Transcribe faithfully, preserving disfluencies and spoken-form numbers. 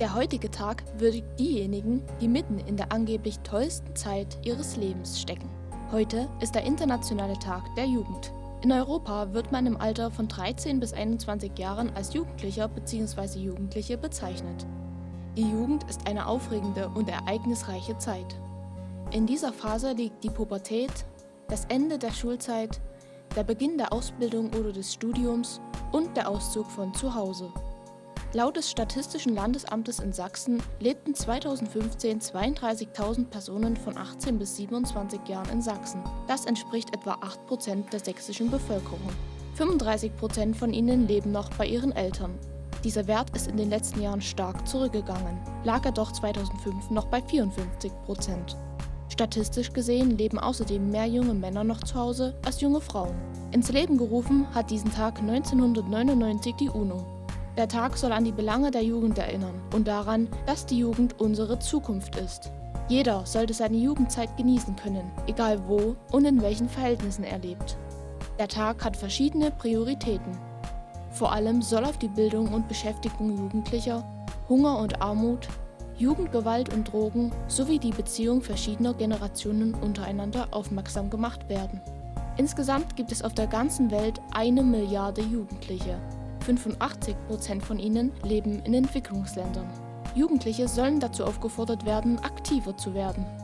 Der heutige Tag würdigt diejenigen, die mitten in der angeblich tollsten Zeit ihres Lebens stecken. Heute ist der internationale Tag der Jugend. In Europa wird man im Alter von dreizehn bis einundzwanzig Jahren als Jugendlicher bzw. Jugendliche bezeichnet. Die Jugend ist eine aufregende und ereignisreiche Zeit. In dieser Phase liegt die Pubertät, das Ende der Schulzeit, der Beginn der Ausbildung oder des Studiums und der Auszug von zu Hause. Laut des Statistischen Landesamtes in Sachsen lebten zweitausendfünfzehn zweiunddreißigtausend Personen von achtzehn bis siebenundzwanzig Jahren in Sachsen. Das entspricht etwa acht Prozent der sächsischen Bevölkerung. fünfunddreißig Prozent von ihnen leben noch bei ihren Eltern. Dieser Wert ist in den letzten Jahren stark zurückgegangen, lag er doch zweitausendfünf noch bei vierundfünfzig Prozent. Statistisch gesehen leben außerdem mehr junge Männer noch zu Hause als junge Frauen. Ins Leben gerufen hat diesen Tag neunzehnhundertneunundneunzig die UNO. Der Tag soll an die Belange der Jugend erinnern und daran, dass die Jugend unsere Zukunft ist. Jeder sollte seine Jugendzeit genießen können, egal wo und in welchen Verhältnissen er lebt. Der Tag hat verschiedene Prioritäten. Vor allem soll auf die Bildung und Beschäftigung Jugendlicher, Hunger und Armut, Jugendgewalt und Drogen sowie die Beziehung verschiedener Generationen untereinander aufmerksam gemacht werden. Insgesamt gibt es auf der ganzen Welt eine Milliarde Jugendliche. fünfundachtzig Prozent von ihnen leben in Entwicklungsländern. Jugendliche sollen dazu aufgefordert werden, aktiver zu werden.